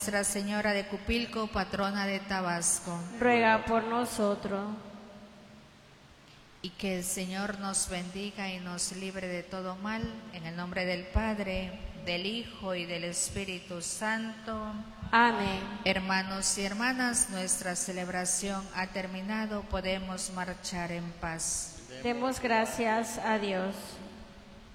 Nuestra Señora de Cupilco, patrona de Tabasco. Ruega por nosotros. Y que el Señor nos bendiga y nos libre de todo mal, en el nombre del Padre, del Hijo y del Espíritu Santo. Amén. Hermanos y hermanas, nuestra celebración ha terminado, podemos marchar en paz. Demos gracias a Dios.